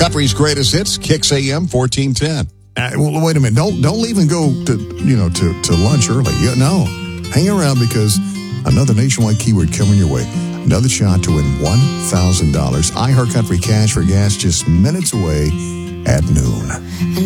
Country's greatest hits, Kicks AM 1410. Well, wait a minute. Don't leave and go to lunch early. No, hang around because another nationwide keyword coming your way. Another shot to win $1,000. iHeart Country Cash for Gas just minutes away at noon.